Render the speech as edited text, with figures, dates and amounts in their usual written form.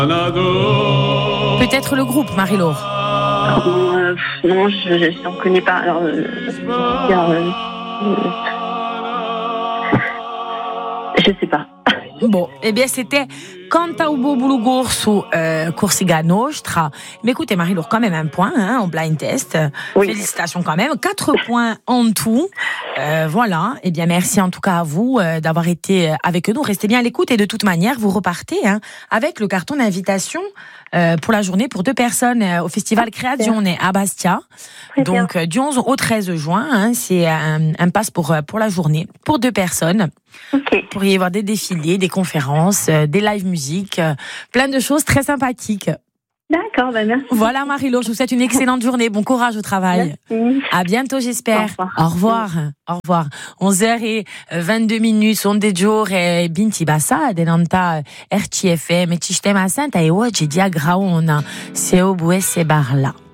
Peut-être le groupe, Marie-Laure. Non, je n'en connais pas. Alors, je sais pas. Bon, eh bien, c'était Canta o Bolo Gorso Corsica Nostra. Mais écoutez, Marie-Laure, quand même un point en blind test. Oui. Félicitations quand même. 4 points en tout. Voilà. Eh bien, merci en tout cas à vous d'avoir été avec nous. Restez bien à l'écoute et de toute manière, vous repartez avec le carton d'invitation pour la journée pour 2 personnes au Festival Creazione à Bastia. Donc, du 11 au 13 juin, c'est un pass pour la journée pour 2 personnes. Okay. Vous pourriez y voir des défilés, des conférences, des live musique, plein de choses très sympathiques. D'accord, merci. Voilà Marie-Laure, je vous souhaite une excellente journée. Bon courage au travail. Merci. À bientôt, j'espère. Au revoir. Au revoir. 11h22, Onde Giore, Binti Bassa, Denanta, RCFM, e ci stiamo a Santa e oggi di Agraona, se o buesse barla.